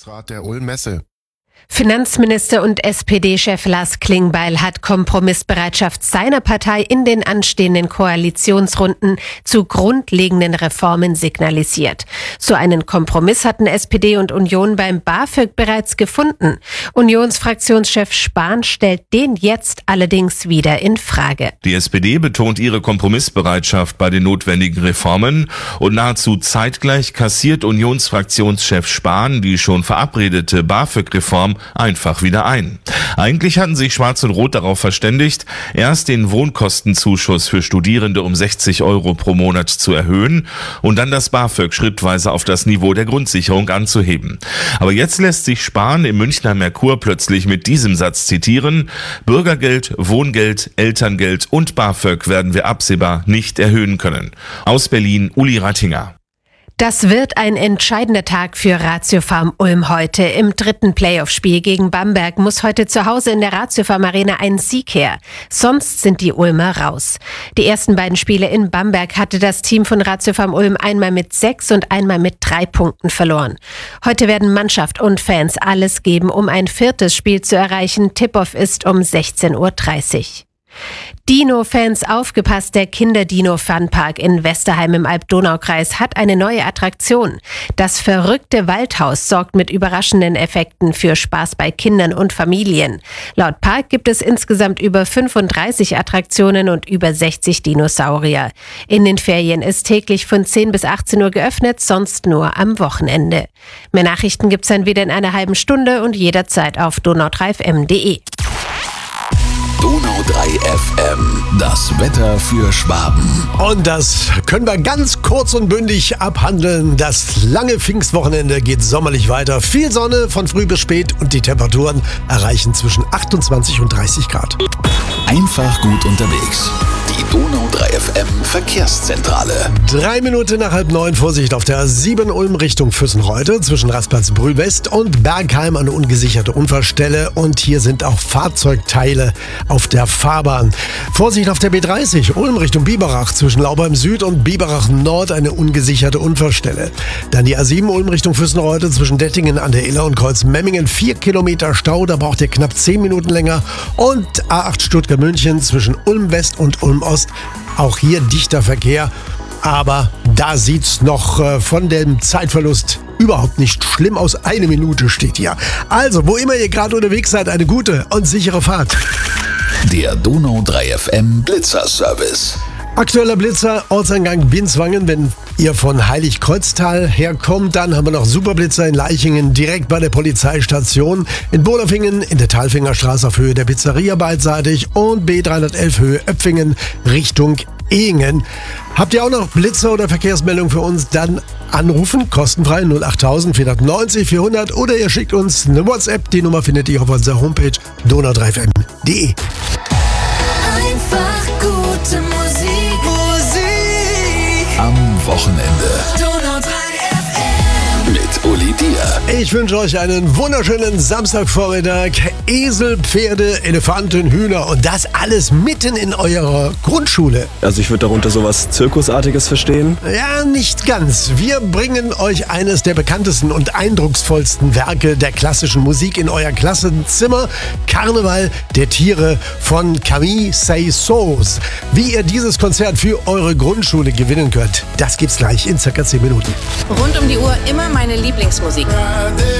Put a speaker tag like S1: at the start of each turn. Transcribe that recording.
S1: Betriebsrat der Ulm-Messe.
S2: Finanzminister und SPD-Chef Lars Klingbeil hat Kompromissbereitschaft seiner Partei in den anstehenden Koalitionsrunden zu grundlegenden Reformen signalisiert. So einen Kompromiss hatten SPD und Union beim BAföG bereits gefunden. Unionsfraktionschef Spahn stellt den jetzt allerdings wieder in Frage.
S3: Die SPD betont ihre Kompromissbereitschaft bei den notwendigen Reformen und nahezu zeitgleich kassiert Unionsfraktionschef Spahn die schon verabredete BAföG-Reform einfach wieder ein. Eigentlich hatten sich Schwarz und Rot darauf verständigt, erst den Wohnkostenzuschuss für Studierende um 60 € pro Monat zu erhöhen und dann das BAföG schrittweise auf das Niveau der Grundsicherung anzuheben. Aber jetzt lässt sich Spahn im Münchner Merkur plötzlich mit diesem Satz zitieren: Bürgergeld, Wohngeld, Elterngeld und BAföG werden wir absehbar nicht erhöhen können. Aus Berlin, Uli Rattinger.
S2: Das wird ein entscheidender Tag für Ratiofarm Ulm heute. Im dritten Playoff-Spiel gegen Bamberg muss heute zu Hause in der Ratiofarm Arena ein Sieg her. Sonst sind die Ulmer raus. Die ersten beiden Spiele in Bamberg hatte das Team von Ratiofarm Ulm einmal mit 6 und einmal mit 3 Punkten verloren. Heute werden Mannschaft und Fans alles geben, um ein viertes Spiel zu erreichen. Tip-Off ist um 16:30 Uhr. Dino-Fans aufgepasst, der Kinder-Dino-Funpark in Westerheim im Alb-Donau-Kreis hat eine neue Attraktion. Das verrückte Waldhaus sorgt mit überraschenden Effekten für Spaß bei Kindern und Familien. Laut Park gibt es insgesamt über 35 Attraktionen und über 60 Dinosaurier. In den Ferien ist täglich von 10 bis 18 Uhr geöffnet, sonst nur am Wochenende. Mehr Nachrichten gibt's dann wieder in einer halben Stunde und jederzeit auf donau3fm.de.
S4: Donau 3 FM, das Wetter für Schwaben.
S5: Und das können wir ganz kurz und bündig abhandeln. Das lange Pfingstwochenende geht sommerlich weiter. Viel Sonne von früh bis spät und die Temperaturen erreichen zwischen 28 und 30 Grad.
S4: Einfach gut unterwegs. Die Donau 3 FM Verkehrszentrale.
S5: 3 Minuten nach 8:30, Vorsicht auf der A7 Ulm Richtung Füssenreuth zwischen Rastplatz Brühl West und Bergheim eine ungesicherte Unfallstelle. Und hier sind auch Fahrzeugteile auf der Fahrbahn. Vorsicht auf der B30 Ulm Richtung Biberach zwischen Laubheim Süd und Biberach Nord eine ungesicherte Unfallstelle. Dann die A7 Ulm Richtung Füssenreuth zwischen Dettingen an der Iller und Kreuzmemmingen 4 Kilometer Stau, da braucht ihr knapp 10 Minuten länger. Und A8 Stuttgart München zwischen Ulm West und Ulm Ost, auch hier dichter Verkehr. Aber da sieht's noch von dem Zeitverlust überhaupt nicht schlimm aus. 1 Minute steht hier. Also, wo immer ihr gerade unterwegs seid, eine gute und sichere Fahrt.
S4: Der Donau 3 FM Blitzer-Service.
S5: Aktueller Blitzer, Ortseingang Binswangen. Wenn ihr von Heiligkreuztal herkommt, dann haben wir noch Superblitzer in Leichingen, direkt bei der Polizeistation. In Bohlafingen, in der Talfingerstraße auf Höhe der Pizzeria beidseitig und B311 Höhe Öpfingen Richtung Ehingen. Habt ihr auch noch Blitzer oder Verkehrsmeldungen für uns? Dann anrufen, kostenfrei 08000 490 400 oder ihr schickt uns eine WhatsApp. Die Nummer findet ihr auf unserer Homepage donau3fm.de.
S6: Einfach gute Musik.
S4: Am Wochenende.
S6: Donau 3 FM.
S4: Mit Uli Dier.
S5: Ich wünsche euch einen wunderschönen Samstagvormittag. Esel, Pferde, Elefanten, Hühner und das alles mitten in eurer Grundschule.
S7: Also ich würde darunter sowas Zirkusartiges verstehen.
S5: Ja, nicht ganz. Wir bringen euch eines der bekanntesten und eindrucksvollsten Werke der klassischen Musik in euer Klassenzimmer. Karneval der Tiere von Camille Saint-Saëns. Wie ihr dieses Konzert für eure Grundschule gewinnen könnt, das gibt's gleich in circa 10 Minuten.
S8: Rund um die Uhr immer meine Lieblingsmusik.